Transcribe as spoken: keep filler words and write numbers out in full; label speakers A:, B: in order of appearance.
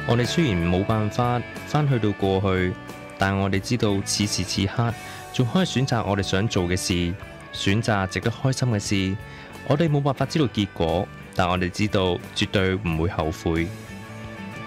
A: 我哋雖然冇辦法翻去到過去，但我哋知道此時此刻仲可以選擇我哋想做嘅事，選擇值得開心嘅事。我哋冇辦法知道結果，但我哋知道絕對唔會後悔。